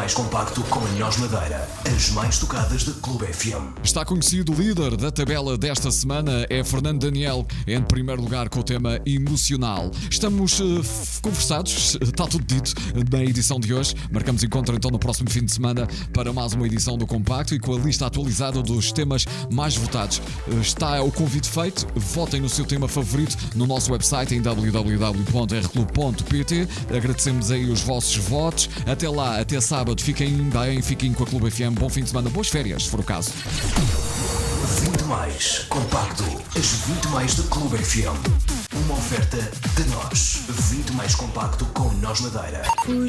mais compacto com a Nós Madeira. As mais tocadas da Clube FM. Está conhecido o líder da tabela desta semana, é Fernando Daniel, em primeiro lugar com o tema Emocional. Estamos conversados, está tudo dito na edição de hoje. Marcamos encontro então no próximo fim de semana para mais uma edição do Compacto e com a lista atualizada dos temas mais votados. Está o convite feito, votem no seu tema favorito no nosso website em www.rclub.pt. Agradecemos aí os vossos votos. Até lá, até sábado, fiquem bem, fiquem com a Clube FM. Bom fim de semana, boas férias, se for o caso. 20 mais compacto, as 20 mais da Clube FM. Uma oferta de nós. 20 mais compacto com Nós Madeira.